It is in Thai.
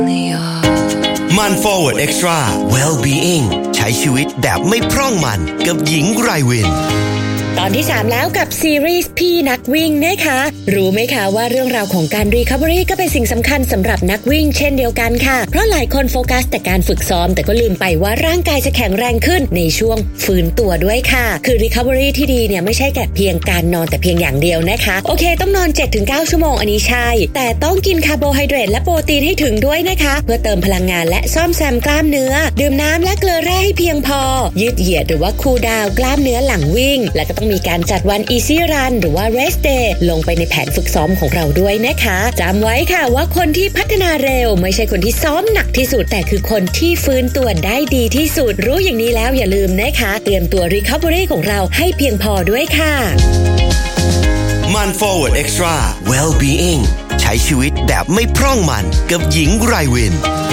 มัน Forward Extra Well-being ใช้ชีวิตแบบไม่พร่องมันกับหญิงไรวินตอนที่3แล้วกับซีรีส์พี่นักวิ่งนะคะรู้ไหมคะว่าเรื่องราวของการ Recovery ก็เป็นสิ่งสำคัญสำหรับนักวิ่งเช่นเดียวกันค่ะเพราะหลายคนโฟกัสแต่การฝึกซ้อมแต่ก็ลืมไปว่าร่างกายจะแข็งแรงขึ้นในช่วงฟื้นตัวด้วยค่ะคือ Recovery ที่ดีเนี่ยไม่ใช่แค่เพียงการนอนแต่เพียงอย่างเดียวนะคะโอเคต้องนอน 7-9 ชั่วโมงอันนี้ใช่แต่ต้องกินคาร์โบไฮเดรตและโปรตีนให้ถึงด้วยนะคะเพื่อเติมพลังงานและซ่อมแซมกล้ามเนื้อดื่มน้ำและเกลือแร่ให้เพียงพอยืดเหยียดหรือว่าคูลดาวน์กล้ามเนื้อหลังวิ่งและก็ต้องมีการจัดวันEasy Run หรือว่า Rest Day ลงไปในแผนฝึกซ้อมของเราด้วยนะคะจำไว้ค่ะว่าคนที่พัฒนาเร็วไม่ใช่คนที่ซ้อมหนักที่สุดแต่คือคนที่ฟื้นตัวได้ดีที่สุดรู้อย่างนี้แล้วอย่าลืมนะคะเตรียมตัว Recovery ของเราให้เพียงพอด้วยค่ะมัน Forward Extra Well-being ใช้ชีวิตแบบไม่พร่องมันกับหญิงไรวิน